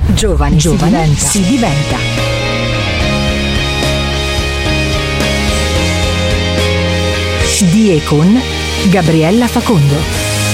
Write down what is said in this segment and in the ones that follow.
Giovani si diventa. Di e con Gabriella Facondo.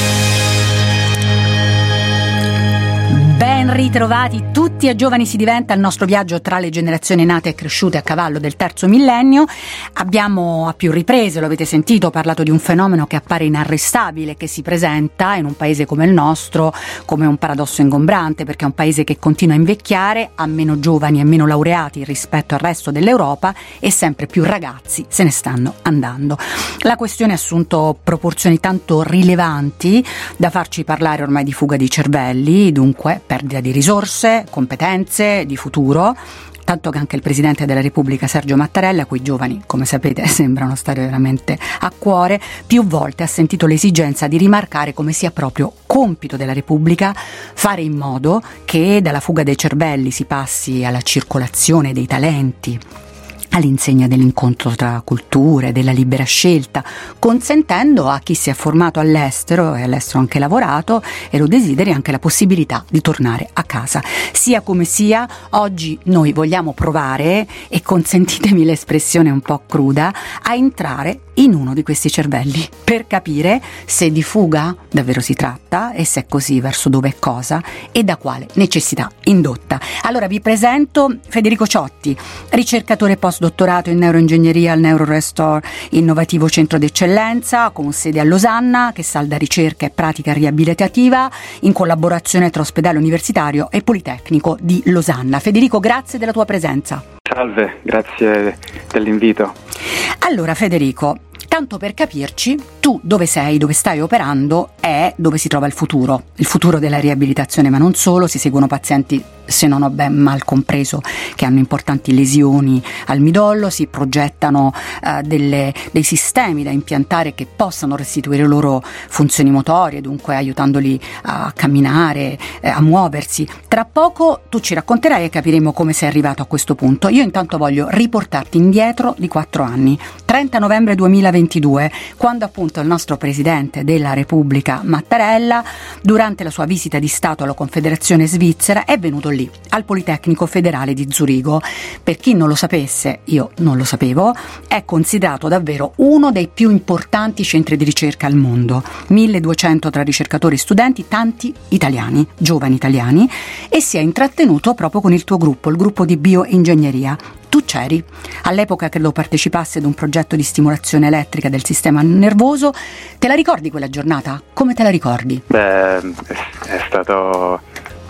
Ben ritrovati tutti a Giovani si diventa, il nostro viaggio tra le generazioni nate e cresciute a cavallo del terzo millennio. Abbiamo a più riprese, lo avete sentito, parlato di un fenomeno che appare inarrestabile, che si presenta in un paese come il nostro come un paradosso ingombrante, perché è un paese che continua a invecchiare, ha meno giovani e meno laureati rispetto al resto dell'Europa e sempre più ragazzi se ne stanno andando. La questione ha assunto proporzioni tanto rilevanti da farci parlare ormai di fuga di cervelli, dunque perdita di risorse, competenze, di futuro, tanto che anche il Presidente della Repubblica Sergio Mattarella, a cui i giovani, come sapete, sembrano stare veramente a cuore, più volte ha sentito l'esigenza di rimarcare come sia proprio compito della Repubblica fare in modo che dalla fuga dei cervelli si passi alla circolazione dei talenti, all'insegna dell'incontro tra culture, della libera scelta, consentendo a chi si è formato all'estero e all'estero anche lavorato e lo desideri anche la possibilità di tornare a casa. Sia come sia, oggi noi vogliamo provare, e consentitemi l'espressione un po' cruda, a entrare in uno di questi cervelli per capire se di fuga davvero si tratta e se è così verso dove e cosa e da quale necessità indotta. Allora vi presento Federico Ciotti, ricercatore postdottorato in neuroingegneria al NeuroRestore Innovativo Centro d'Eccellenza con sede a Losanna, che salda ricerca e pratica riabilitativa in collaborazione tra ospedale universitario e Politecnico di Losanna. Federico, grazie della tua presenza. Salve, grazie dell'invito. Allora Federico, tanto per capirci, tu dove sei, dove stai operando è dove si trova il futuro della riabilitazione, ma non solo. Si seguono pazienti, se non ho ben mal compreso, che hanno importanti lesioni al midollo, si progettano dei sistemi da impiantare che possano restituire loro funzioni motorie, dunque aiutandoli a camminare, a muoversi. Tra poco tu ci racconterai e capiremo come sei arrivato a questo punto. Io intanto voglio riportarti indietro di 4 anni, 30 novembre 2022, quando appunto il nostro Presidente della Repubblica Mattarella, durante la sua visita di Stato alla Confederazione Svizzera, è venuto lì, al Politecnico Federale di Zurigo. Per chi non lo sapesse, io non lo sapevo, è considerato davvero uno dei più importanti centri di ricerca al mondo. 1200 tra ricercatori e studenti, tanti italiani, giovani italiani, e si è intrattenuto proprio con il tuo gruppo, il gruppo di bioingegneria. Tu c'eri, all'epoca credo partecipasse ad un progetto di stimolazione elettrica del sistema nervoso. Te la ricordi quella giornata? Come te la ricordi? Beh, è stato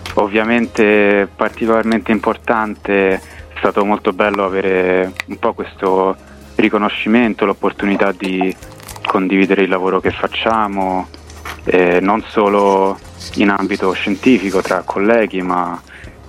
ovviamente particolarmente importante, è stato molto bello avere un po' questo riconoscimento, l'opportunità di condividere il lavoro che facciamo, non solo in ambito scientifico tra colleghi, ma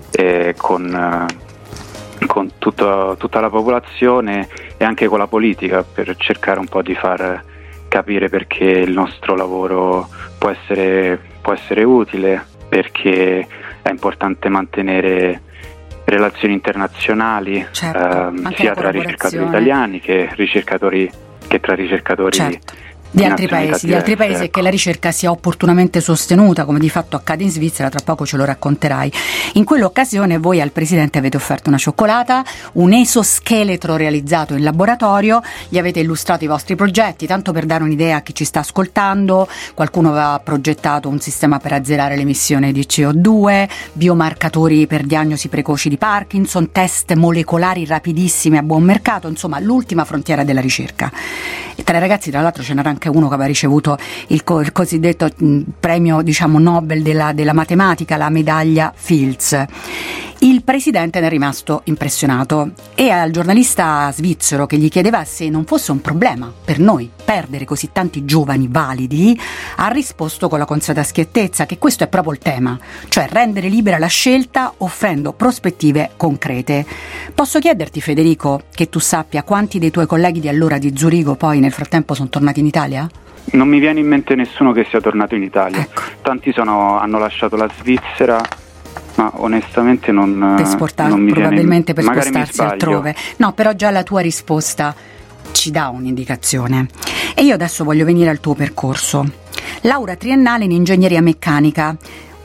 con tutta la popolazione e anche con la politica, per cercare un po' di far capire perché il nostro lavoro può essere utile, perché è importante mantenere relazioni internazionali, certo, sia tra ricercatori italiani che tra ricercatori, certo, di altri paesi, che la ricerca sia opportunamente sostenuta, come di fatto accade in Svizzera. Tra poco ce lo racconterai. In quell'occasione voi al Presidente avete offerto una cioccolata, un esoscheletro realizzato in laboratorio, gli avete illustrato i vostri progetti, tanto per dare un'idea a chi ci sta ascoltando. Qualcuno aveva progettato un sistema per azzerare l'emissione di CO2, biomarcatori per diagnosi precoci di Parkinson, test molecolari rapidissimi a buon mercato, insomma l'ultima frontiera della ricerca. E tra i ragazzi, tra l'altro, ce n'era anche uno che aveva ricevuto il cosiddetto premio, diciamo, Nobel della matematica, la medaglia Fields. Il Presidente ne è rimasto impressionato e al giornalista svizzero che gli chiedeva se non fosse un problema per noi perdere così tanti giovani validi, ha risposto con la consueta schiettezza che questo è proprio il tema, cioè rendere libera la scelta offrendo prospettive concrete. Posso chiederti, Federico, che tu sappia quanti dei tuoi colleghi di allora di Zurigo poi nel frattempo sono tornati in Italia? Non mi viene in mente nessuno che sia tornato in Italia. Ecco. Tanti hanno lasciato la Svizzera, ma onestamente non mi probabilmente viene, per spostarsi altrove. No, però già la tua risposta ci dà un'indicazione. E io adesso voglio venire al tuo percorso. Laurea triennale in ingegneria meccanica,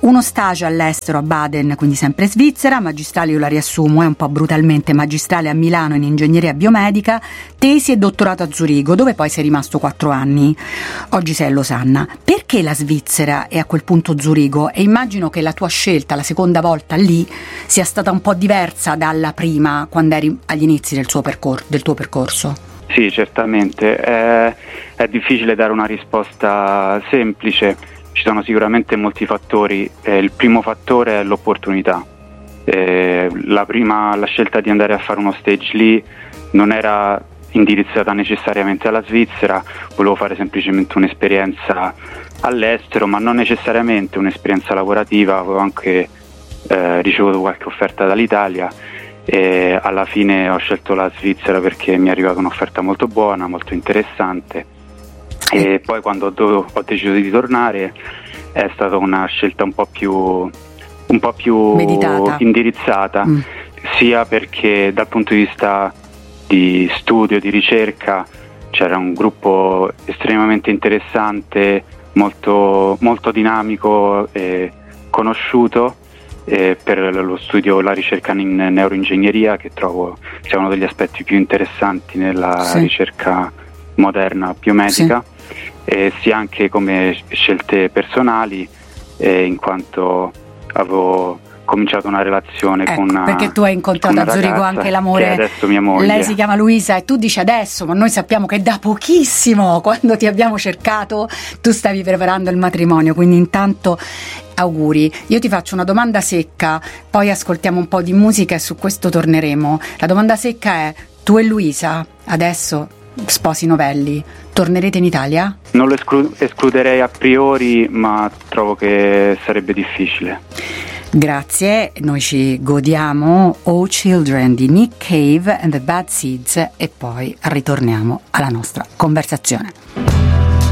uno stage all'estero a Baden, quindi sempre Svizzera, magistrale, io la riassumo un po' brutalmente, magistrale a Milano in ingegneria biomedica, tesi e dottorato a Zurigo, dove poi sei rimasto 4 anni. Oggi sei a Losanna. Perché la Svizzera e a quel punto Zurigo? E immagino che la tua scelta, la seconda volta lì, sia stata un po' diversa dalla prima, quando eri agli inizi del tuo percorso. Sì, certamente. È difficile dare una risposta semplice. Ci sono sicuramente molti fattori. Il primo fattore è l'opportunità. La scelta di andare a fare uno stage lì non era indirizzata necessariamente alla Svizzera, volevo fare semplicemente un'esperienza all'estero, ma non necessariamente un'esperienza lavorativa. Avevo anche ricevuto qualche offerta dall'Italia e alla fine ho scelto la Svizzera perché mi è arrivata un'offerta molto buona, molto interessante. E poi quando ho deciso di tornare è stata una scelta un po' più meditata, indirizzata, sia perché dal punto di vista di studio, di ricerca, c'era un gruppo estremamente interessante, molto, molto dinamico e conosciuto per lo studio, la ricerca in neuroingegneria, che trovo sia uno degli aspetti più interessanti nella ricerca moderna biomedica, sia anche come scelte personali, in quanto avevo cominciato una relazione con una, perché tu hai incontrato a Zurigo anche l'amore, che è adesso mia moglie. Lei si chiama Luisa e tu dici adesso, ma noi sappiamo che da pochissimo, quando ti abbiamo cercato, tu stavi preparando il matrimonio, quindi intanto auguri. Io ti faccio una domanda secca, poi ascoltiamo un po' di musica e su questo torneremo. La domanda secca è: tu e Luisa adesso, sposi novelli, tornerete in Italia? Non lo escluderei a priori, ma trovo che sarebbe difficile. Grazie, noi ci godiamo Oh Children di Nick Cave and the Bad Seeds e poi ritorniamo alla nostra conversazione.